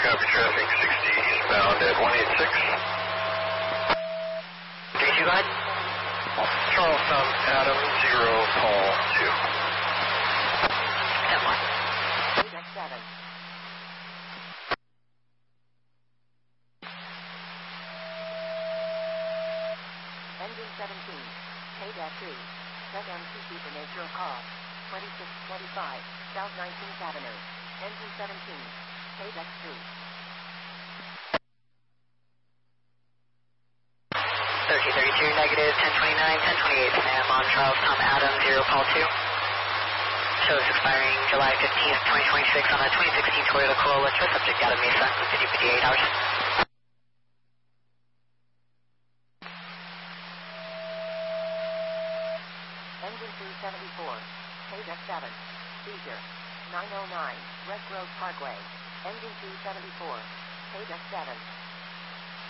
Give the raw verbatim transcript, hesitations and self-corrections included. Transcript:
Copy traffic sixty eastbound at one eight six. three two, go ahead. Charleston, Adam, zero, Paul, two. ten one. Payback seven. Engine seventeen. Payback two. Set M T C for nature of call. twenty-six twenty-five, South nineteenth Avenue. Engine seventeen. Payback three. thirteen thirty-two, negative, ten twenty-nine, ten twenty-eight, Sam on Charles Tom Adam, zero, Paul two. Shows expiring July fifteenth, twenty twenty-six on a twenty sixteen Toyota Corolla, show subject out of Mesa, fifty fifty-eight hours. Engine three seventy-four. Payback seven. Seizure. nine oh nine, West Grove Parkway. Engine two seventy-four. Payback seven.